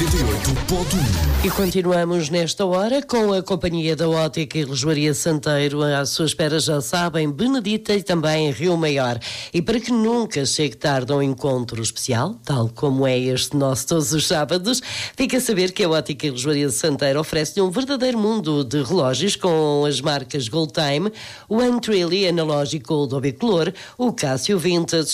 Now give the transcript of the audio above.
E continuamos nesta hora com a companhia da Ótica e Relojoaria Santeiro. À sua espera, já sabem, Benedita e também Rio Maior. E para que nunca chegue tarde a um encontro especial, tal como é este nosso todos os sábados, fica a saber que a Ótica e Relojoaria Santeiro oferece-lhe um verdadeiro mundo de relógios com as marcas Gold Time, o One Trilly analógico ou do bicolor, o Casio Vintage